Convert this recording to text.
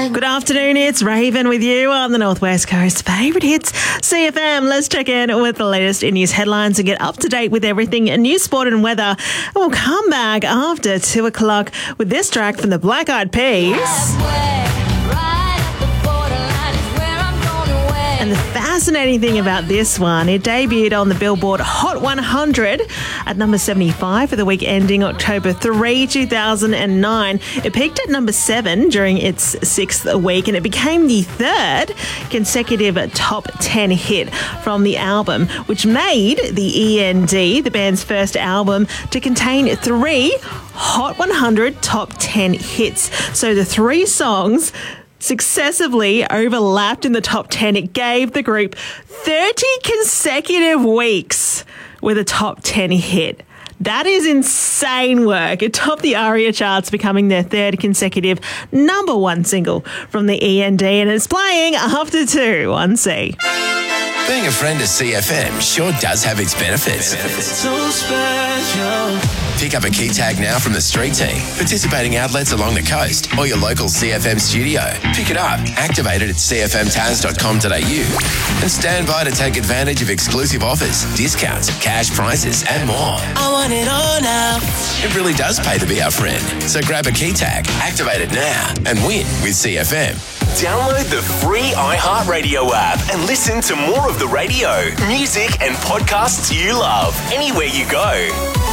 Good afternoon, it's Raven with you on the Northwest Coast favourite hits, CFM. Let's check in with the latest in news headlines and get up to date with everything news, sport and weather. And we'll come back after 2 o'clock with this track from the Black Eyed Peas. And the fascinating thing about this one, it debuted on the Billboard Hot 100 at number 75 for the week ending October 3, 2009. It peaked at number 7 during its 6th week, and it became the 3rd consecutive top 10 hit from the album, which made the END the band's first album to contain 3 Hot 100 top 10 hits. So the 3 songs successively overlapped in the top 10. It gave the group 30 consecutive weeks with a top 10 hit. That is insane work. It topped the ARIA charts, becoming their 3rd consecutive number 1 single from the END, and it's playing after 2 on C. Being a friend of CFM sure does have its benefits. So special. Pick up a key tag now from the street team, participating outlets along the coast, or your local CFM studio. Pick it up, activate it at cfmtaz.com.au, and stand by to take advantage of exclusive offers, discounts, cash prizes, and more. I want it all now. It really does pay to be our friend. So grab a key tag, activate it now, and win with CFM. Download the free iHeartRadio app and listen to more of the radio, music, and podcasts you love anywhere you go.